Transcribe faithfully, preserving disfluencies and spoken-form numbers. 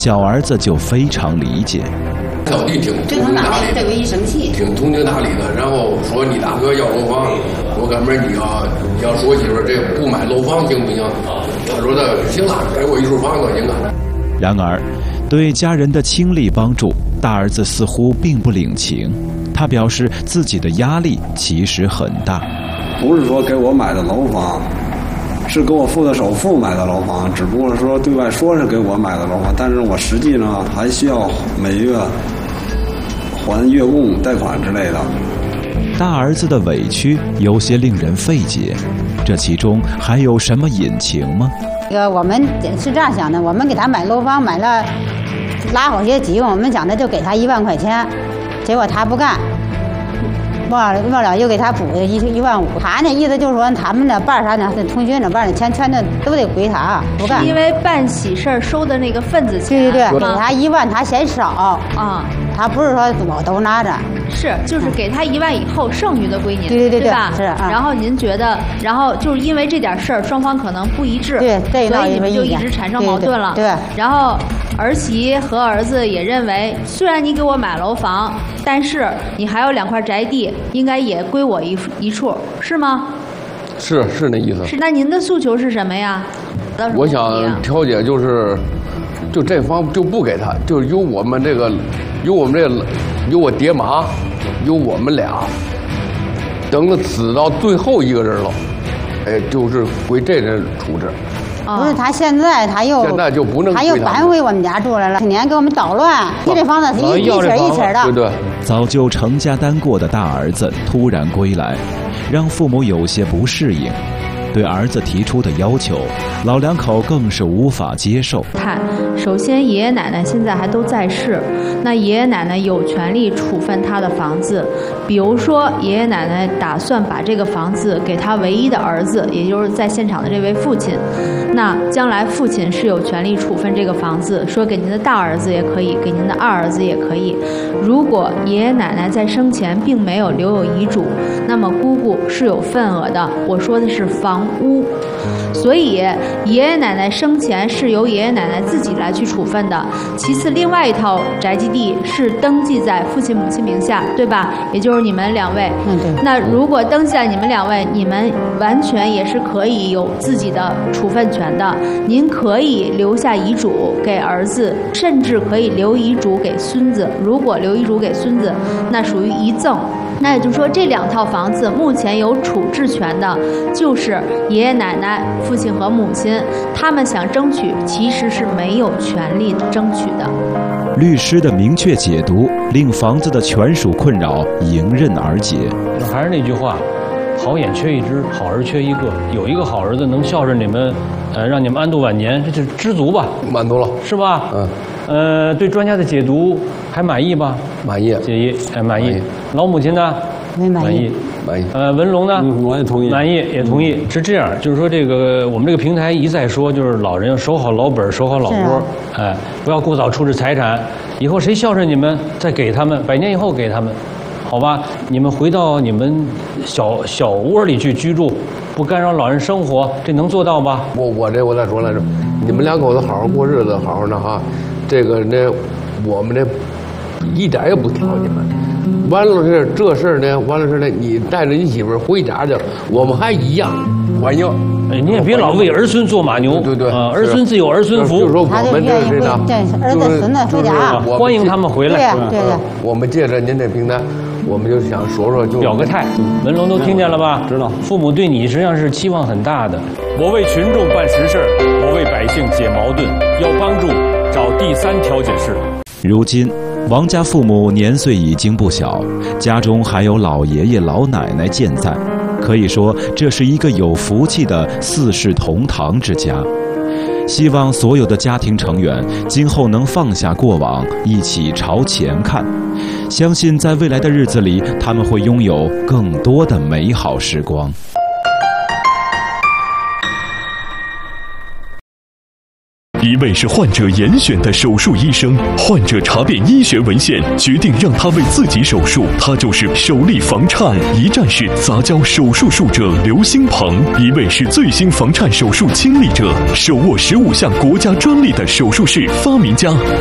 小儿子就非常理解。 小弟挺通情达理， 这回一生气， 挺通情达理的。然后说你大哥要楼房，说哥们儿你要你要说媳妇这不买楼房行不行？他说的行了，给我一处房子行了。 然而，对家人的倾力帮助，大儿子似乎并不领情。他表示自己的压力其实很大， 不是说给我买的楼房。是给我付的首付买的楼房，只不过说对外说是给我买的楼房，但是我实际呢还需要每月还月供、贷款之类的。 大儿子的委屈有些令人费解，这其中还有什么隐情吗？ 这个我们是这样想的，我们给他买楼房买了，拉好些急用，我们想的就给他一万块钱，结果他不干。忘了忘了，又给他补一一万五。他那意思就是说，他们那办啥呢？同学那办的钱全都都得归他，不干。 是因为办喜事儿收的那个份子钱。 对对对，给他一万，他嫌少啊。他不是说我都拿着。 是，就是给他一万以后，剩余的归您， 对对对对吧？ 是啊。 然后您觉得，然后就是因为这点事儿，双方可能不一致， 对，这所以你们就一直产生矛盾了。 对。 然后儿媳和儿子也认为，虽然你给我买楼房，但是你还有两块宅地，应该也归我一一处，是吗？ 是是那意思。 是，那您的诉求是什么呀？ 我想调解就是，就这方就不给他，就是由我们这个，由我们这个，由我爹妈，由我们俩，等了死到最后一个人了，哎，就是归这人处置。 不是他现在他又现在就不能他又搬回我们家住来了，天天给我们捣乱。你这房子是一一起一起的， 对对。 早就成家单过的大儿子突然归来，让父母有些不适应。对儿子提出的要求，老两口更是无法接受。 看，首先爷爷奶奶现在还都在世，那爷爷奶奶有权利处分他的房子。比如说，爷爷奶奶打算把这个房子给他唯一的儿子，也就是在现场的这位父亲。那将来父亲是有权利处分这个房子，说给您的大儿子也可以，给您的二儿子也可以。如果爷爷奶奶在生前并没有留有遗嘱，那么姑姑是有份额的。我说的是房屋，所以爷爷奶奶生前是由爷爷奶奶自己来去处分的。其次，另外一套宅基地是登记在父亲母亲名下，对吧？也就是你们两位。 嗯，对。 那如果登记在你们两位，你们完全也是可以有自己的处分权的。您可以留下遗嘱给儿子，甚至可以留遗嘱给孙子。如果留遗嘱给孙子，那属于遗赠。那也就是说，这两套房子目前有处置权的，就是爷爷奶奶、父亲和母亲。他们想争取，其实是没有权利争取的。 律师的明确解读，令房子的权属困扰迎刃而解。 还是那句话，好眼缺一只，好儿缺一个。有一个好儿子能孝顺你们，呃，让你们安度晚年，这就知足吧， 满足了， 是吧？ 嗯。 呃，对专家的解读还满意吧？ 满意， 解意，哎，满意。老母亲呢？ 没满意， 满意。 呃，文龙呢？ 嗯，我也同意。 满意，也同意。是这样，就是说这个我们这个平台一再说，就是老人要守好老本，守好老窝，啊、哎，不要过早处置财产。以后谁孝顺你们，再给他们，百年以后给他们，好吧？你们回到你们小小窝里去居住，不干扰老人生活，这能做到吧？ 我我这我再说来着，你们两口子好好过日子，好好的哈。这个呢，我们这一点也不挑你们。完了是这事儿呢，完了是呢，你带着你媳妇回家去，我们还一样欢迎。 哎，你也别老为儿孙做马牛， 对对啊，儿孙自有儿孙福。 就是说我们这是呢， 儿子孙子回家， 欢迎他们回来。 对对对。 我们借着您这平台，我们就想说说，就表个态。文龙都听见了吧？ 知道。 父母对你实际上是期望很大的。 我为群众办实事，我为百姓解矛盾，要帮助找第三调解室。 如今，王家父母年岁已经不小，家中还有老爷爷老奶奶健在，可以说这是一个有福气的四世同堂之家。希望所有的家庭成员今后能放下过往，一起朝前看。相信在未来的日子里，他们会拥有更多的美好时光。 一位是患者严选的手术医生，患者查遍医学文献，决定让他为自己手术，他就是首例房颤一站式杂交手术术者刘兴鹏。一位是最新房颤手术亲历者，手握十五项国家专利的手术室发明家。